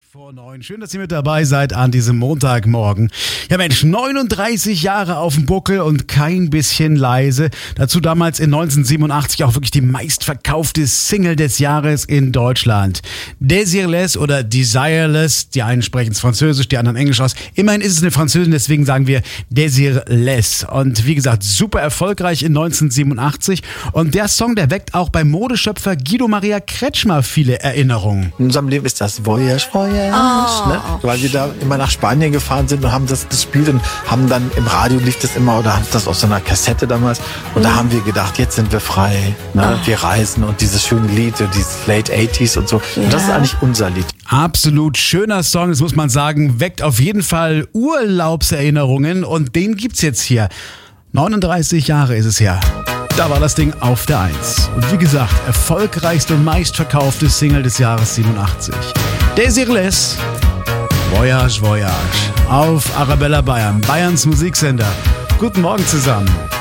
Vor 9. Schön, dass ihr mit dabei seid an diesem Montagmorgen. Ja Mensch, 39 Jahre auf dem Buckel und kein bisschen leise. Dazu damals in 1987 auch wirklich die meistverkaufte Single des Jahres in Deutschland. Désirless oder Desireless, die einen sprechen es Französisch, die anderen Englisch aus. Immerhin ist es eine Französin, deswegen sagen wir Désirless. Und wie gesagt, super erfolgreich in 1987. Und der Song, der weckt auch beim Modeschöpfer Guido Maria Kretschmer viele Erinnerungen. In unserem Leben ist das Voyage. Ne? Weil wir da immer nach Spanien gefahren sind und haben das gespielt und haben dann im Radio lief das immer oder haben das auf so einer Kassette damals und da haben wir gedacht, jetzt sind wir frei, ne? Wir reisen und dieses schöne Lied, dieses Late 80s und so. Und das ist eigentlich unser Lied. Absolut schöner Song, das muss man sagen, weckt auf jeden Fall Urlaubserinnerungen und den gibt's jetzt hier. 39 Jahre ist es her. Da war das Ding auf der 1. Und wie gesagt, erfolgreichste und meistverkaufte Single des Jahres 87. Désirless, Voyage, Voyage. Auf Arabella Bayern, Bayerns Musiksender. Guten Morgen zusammen.